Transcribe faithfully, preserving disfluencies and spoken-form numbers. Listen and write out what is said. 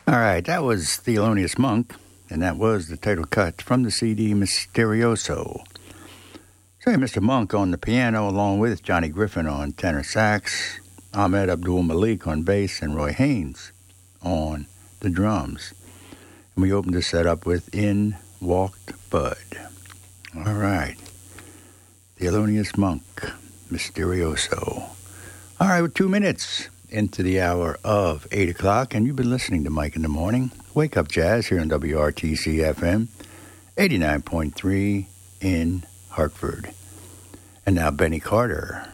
All right, that was Thelonious Monk, and that was the title cut from the C D Mysterioso. So, Mister Monk on the piano, along with Johnny Griffin on tenor sax, Ahmed Abdul Malik on bass, and Roy Haynes on the drums. And we opened the set up with In Walked Bud. All right, Thelonious Monk, Mysterioso. All right, we're two minutes into the hour of eight o'clock, and you've been listening to Mike in the Morning. Wake Up Jazz here on W R T C F M, eighty-nine point three in Hartford. And now Benny Carter.